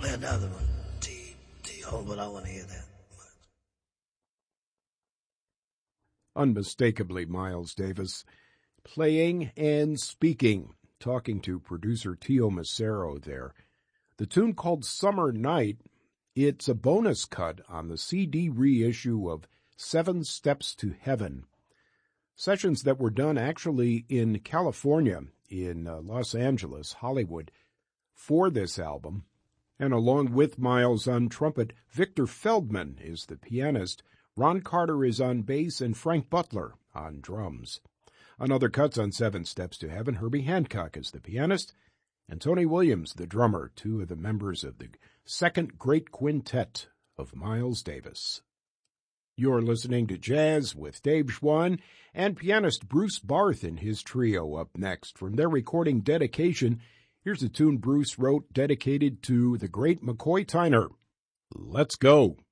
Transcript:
Play another one. T-Hole, but I want to hear that. Unmistakably Miles Davis, playing and speaking, talking to producer Tio Macero there. The tune called Summer Night, it's a bonus cut on the CD reissue of 7 Steps to Heaven. Sessions that were done actually in California, in Los Angeles, Hollywood, for this album. And along with Miles on trumpet, Victor Feldman is the pianist, Ron Carter is on bass, and Frank Butler on drums. On other cuts on 7 Steps to Heaven, Herbie Hancock is the pianist, and Tony Williams, the drummer, 2 of the members of the second great quintet of Miles Davis. You're listening to Jazz with Dave Schwann and pianist Bruce Barth in his trio up next. From their recording Dedication, here's a tune Bruce wrote dedicated to the great McCoy Tyner. Let's go.